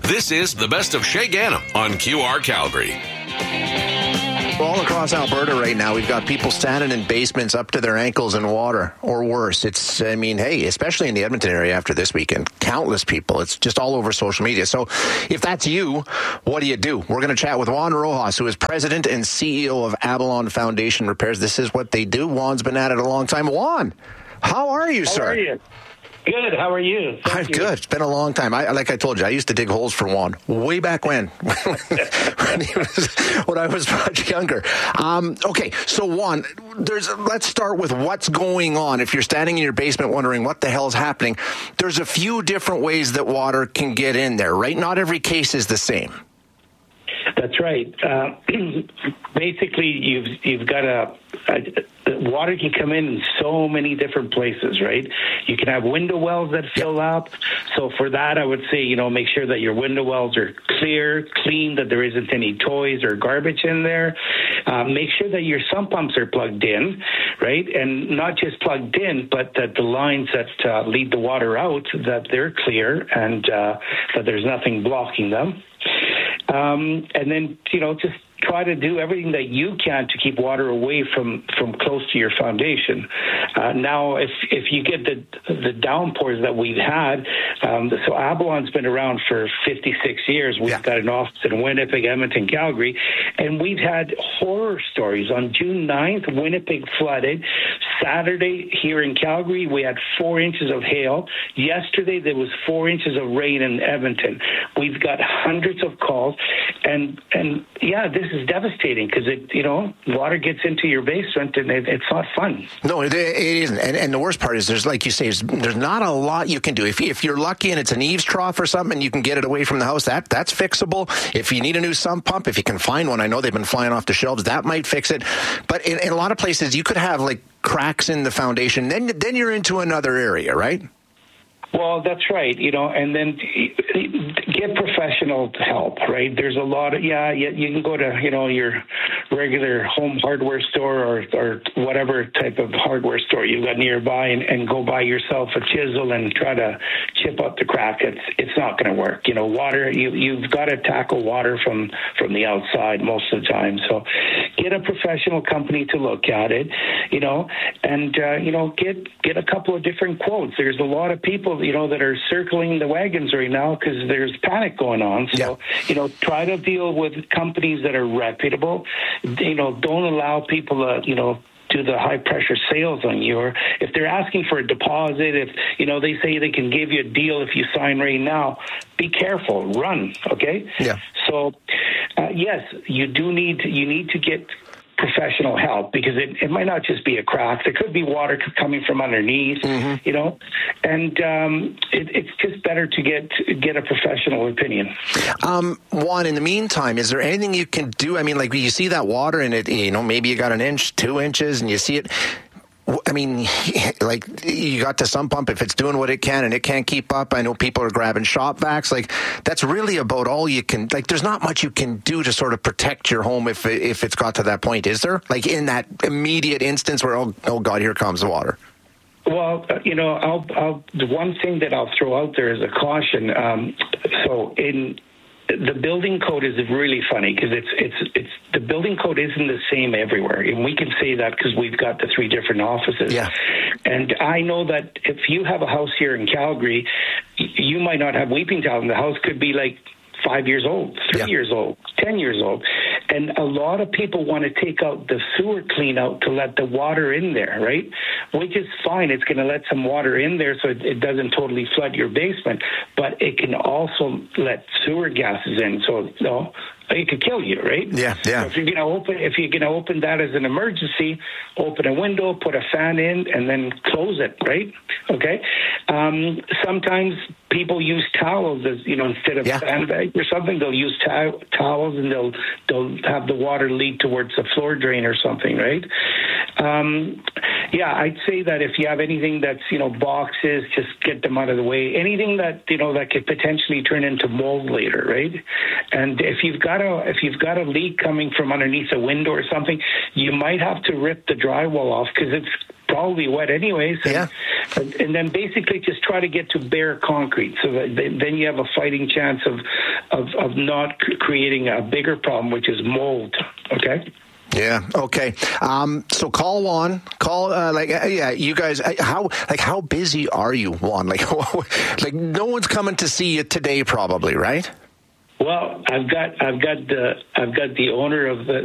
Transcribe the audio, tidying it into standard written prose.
This is the best of Shay Ganem on QR Calgary. All across Alberta right now, we've got people standing in basements up to their ankles in water or worse. Especially in the Edmonton area after this weekend, countless people. It's just all over social media. So if that's you, what do you do? We're going to chat with Juan Rojas, who is president and CEO of Avalon Foundation Repairs. This is what they do. Juan's been at it a long time. Juan, how are you, sir? How are you? Good. How are you? I'm good. It's been a long time. Like I told you, I used to dig holes for Juan way back when I was much younger. Okay, so Juan, let's start with what's going on. If you're standing in your basement wondering what the hell is happening, there's a few different ways that water can get in there, right? Not every case is the same. That's right. Basically, you've got water can come in so many different places, right? You can have window wells that fill up. So for that, I would say, make sure that your window wells are clean, that there isn't any toys or garbage in there. Make sure that your sump pumps are plugged in, right? And not just plugged in, but that the lines that lead the water out, that they're clear and that there's nothing blocking them. And then, just try to do everything that you can to keep water away from close to your foundation. Now, if you get the downpours that we've had, so Avalon's been around for 56 years. We've got an office in Winnipeg, Edmonton, Calgary, and we've had horror stories. On June 9th, Winnipeg flooded. Saturday, here in Calgary, we had 4 inches of hail. Yesterday, there was 4 inches of rain in Edmonton. We've got hundreds of calls, and this is devastating because water gets into your basement and it's not fun. No, it isn't. And the worst part is there's, like you say, there's not a lot you can do. If you're lucky and it's an eaves trough or something and you can get it away from the house, that's fixable. If you need a new sump pump, if you can find one, I know they've been flying off the shelves, that might fix it. But in a lot of places, you could have like cracks in the foundation. Then you're into another area, right? Well, that's right, and then get professional help, right? There's a lot of, you can go to, your regular home hardware store or whatever type of hardware store you've got nearby and go buy yourself a chisel and try to chip up the crack. It's not going to work. Water, you've got to tackle water from the outside most of the time. So get a professional company to look at it, and, get a couple of different quotes. There's a lot of people, that are circling the wagons right now because there's panic going on. So, try to deal with companies that are reputable. Don't allow people to, do the high pressure sales on you, or if they're asking for a deposit, if they say they can give you a deal if you sign right now, be careful, run. Okay. Yeah. So yes, you need to get professional help because it might not just be a crack. There could be water coming from underneath, and it's just better to get a professional opinion. Juan, in the meantime, is there anything you can do? I mean, like you see that water and it, maybe you got 1 inch, 2 inches and you see it. I mean, like you got the sump pump, if it's doing what it can and it can't keep up. I know people are grabbing shop vacs. Like that's really about all you can, like there's not much you can do to sort of protect your home if it's got to that point, is there? Like in that immediate instance where, oh God, here comes the water. Well, the one thing that I'll throw out there is a caution. The building code is really funny because it's the building code isn't the same everywhere, and we can say that because we've got the 3 different offices. Yeah. And I know that if you have a house here in Calgary, you might not have weeping tiles, and the house could be like 5 years old, 3 years old, 10 years old. And a lot of people want to take out the sewer clean out to let the water in there, right? Which is fine. It's going to let some water in there so it doesn't totally flood your basement, but it can also let sewer gases in. So, it could kill you, right? Yeah. So if you're gonna open that as an emergency, open a window, put a fan in, and then close it, right? Okay. Sometimes people use towels as instead of sandbags or something. They'll use towels and they'll have the water leak towards the floor drain or something, right? I'd say that if you have anything that's boxes, just get them out of the way. Anything that that could potentially turn into mold later, right? And if you've got a leak coming from underneath a window or something, you might have to rip the drywall off because it's probably wet anyways. And then basically just try to get to bare concrete, so that then you have a fighting chance of not creating a bigger problem, which is mold. Okay. Yeah. Okay. So call Juan. You guys. How busy are you, Juan? Like no one's coming to see you today, probably, right? Well, I've got the owner of